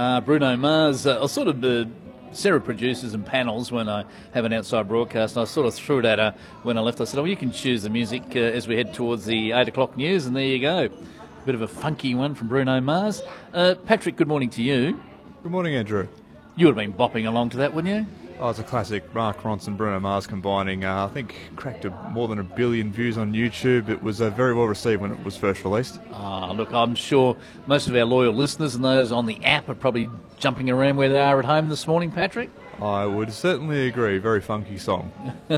Bruno Mars. I sort of Sarah produces and panels when I have an outside broadcast, and I sort of threw it at her when I left. I said, you can choose the music as we head towards the 8 o'clock news, and there you go. A bit of a funky one from Bruno Mars. Patrick, good morning to you. Good morning, Andrew. You would have been bopping along to that, wouldn't you? Oh, it's a classic. Mark Ronson, Bruno Mars combining. I think cracked more than 1 billion views on YouTube. It was very well received when it was first released. Look, I'm sure most of our loyal listeners and those on the app are probably jumping around where they are at home this morning, Patrick. I would certainly agree. Very funky song.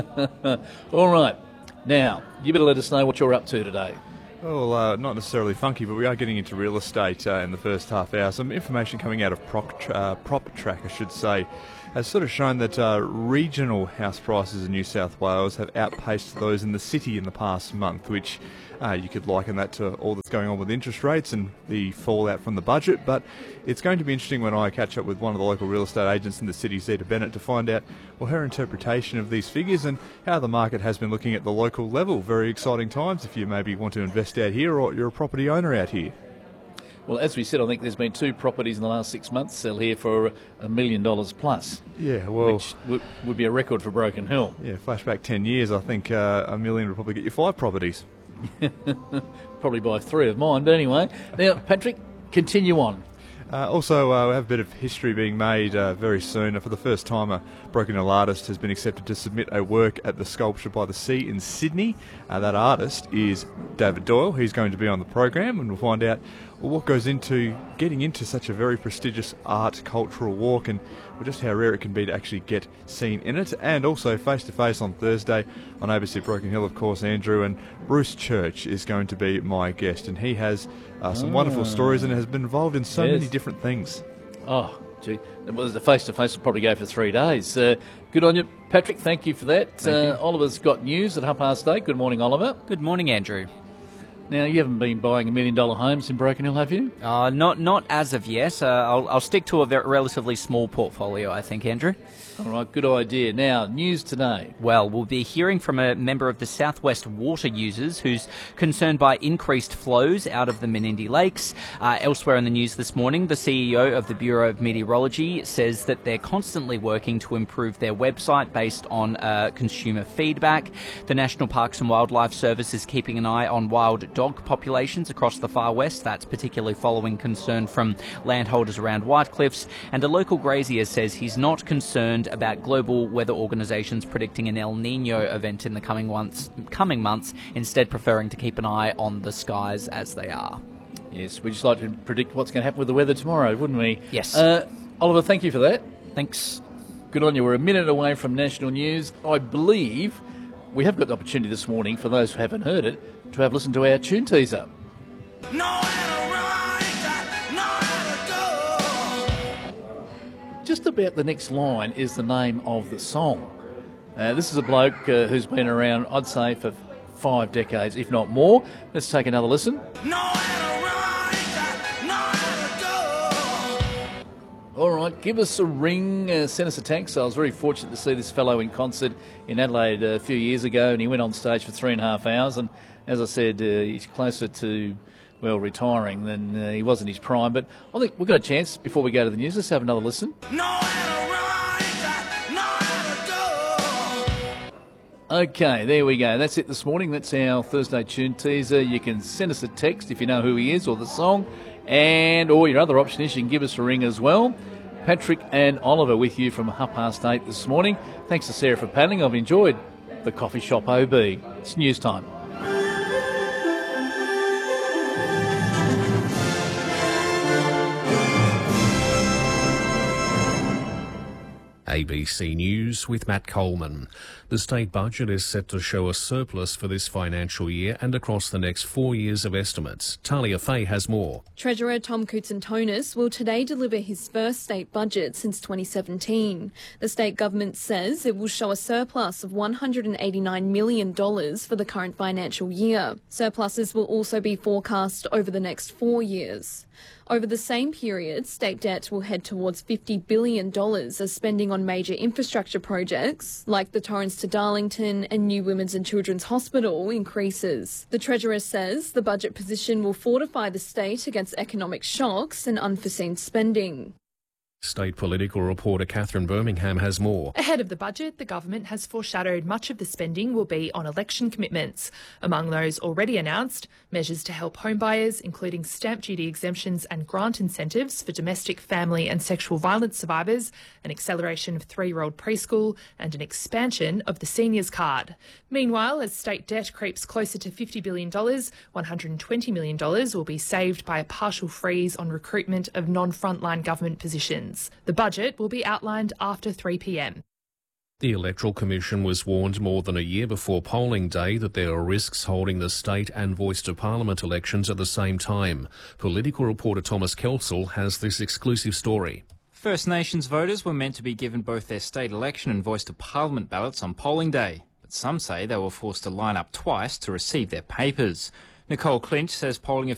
All right. Now, you better let us know what you're up to today. Well, not necessarily funky, but we are getting into real estate in the first half hour. Some information coming out of PropTrack, I should say, has sort of shown that regional house prices in New South Wales have outpaced those in the city in the past month, which you could liken that to all that's going on with interest rates and the fallout from the budget. But it's going to be interesting when I catch up with one of the local real estate agents in the city, Zeta Bennett, to find out her interpretation of these figures and how the market has been looking at the local level. Very exciting times if you maybe want to invest out here or you're a property owner out here. Well, as we said, I think there's been 2 properties in the last 6 months sell here for $1 million plus. Yeah, well, which would be a record for Broken Hill. Yeah, flashback 10 years, I think $1 million would probably get you 5 properties. Probably buy 3 of mine, but anyway. Now, Patrick, continue on. Also, we have a bit of history being made very soon. For the first time, a Broken Hill artist has been accepted to submit a work at the Sculpture by the Sea in Sydney. That artist is David Doyle. He's going to be on the program, and we'll find out what goes into getting into such a very prestigious art cultural walk, and just how rare it can be to actually get seen in it. And also face-to-face on Thursday on ABC Broken Hill, of course, Andrew, and Bruce Church is going to be my guest, and he has some wonderful stories and has been involved in so many different things. Oh, gee. The face-to-face will probably go for 3 days. Good on you, Patrick. Thank you for that. Oliver's got news at 8:30. Good morning, Oliver. Good morning, Andrew. Now, you haven't been buying $1 million homes in Broken Hill, have you? Not as of yet. I'll stick to a relatively small portfolio, I think, Andrew. All right, good idea. Now, news today. Well, we'll be hearing from a member of the Southwest Water Users who's concerned by increased flows out of the Menindee Lakes. Elsewhere in the news this morning, the CEO of the Bureau of Meteorology says that they're constantly working to improve their website based on consumer feedback. The National Parks and Wildlife Service is keeping an eye on wild dog populations across the far west. That's particularly following concern from landholders around White Cliffs. And a local grazier says he's not concerned about global weather organisations predicting an El Nino event in the coming months, instead preferring to keep an eye on the skies as they are. Yes, we'd just like to predict what's going to happen with the weather tomorrow, wouldn't we? Yes. Oliver, thank you for that. Thanks. Good on you. We're a minute away from national news. I believe we have got the opportunity this morning, for those who haven't heard it, to have listened to our tune teaser. Just about the next line is the name of the song. This is a bloke who's been around, I'd say, for 5 decades, if not more. Let's take another listen. All right, give us a ring, send us a text. I was very fortunate to see this fellow in concert in Adelaide a few years ago, and he went on stage for 3.5 hours. And as I said, he's closer to, well, retiring than he was in his prime. But I think we've got a chance before we go to the news. Let's have another listen. Okay, there we go. That's it this morning. That's our Thursday tune teaser. You can send us a text if you know who he is or the song. Or your other option is you can give us a ring as well. Patrick and Oliver with you from 8:30 this morning. Thanks to Sarah for paddling. I've enjoyed the Coffee Shop OB. It's news time. ABC News with Matt Coleman. The state budget is set to show a surplus for this financial year and across the next 4 years of estimates. Talia Fay has more. Treasurer Tom Koutsantonis will today deliver his first state budget since 2017. The state government says it will show a surplus of $189 million for the current financial year. Surpluses will also be forecast over the next 4 years. Over the same period, state debt will head towards $50 billion as spending on major infrastructure projects, like the Torrens to Darlington and New Women's and Children's Hospital, increases. The Treasurer says the budget position will fortify the state against economic shocks and unforeseen spending. State political reporter Catherine Birmingham has more. Ahead of the budget, the government has foreshadowed much of the spending will be on election commitments. Among those already announced, measures to help homebuyers, including stamp duty exemptions and grant incentives for domestic, family and sexual violence survivors, an acceleration of 3-year-old preschool and an expansion of the seniors card. Meanwhile, as state debt creeps closer to $50 billion, $120 million will be saved by a partial freeze on recruitment of non-frontline government positions. The budget will be outlined after 3 p.m. The Electoral Commission was warned more than a year before polling day that there are risks holding the state and voice to parliament elections at the same time. Political reporter Thomas Kelsall has this exclusive story. First Nations voters were meant to be given both their state election and voice to parliament ballots on polling day, but some say they were forced to line up twice to receive their papers. Nicole Clinch says polling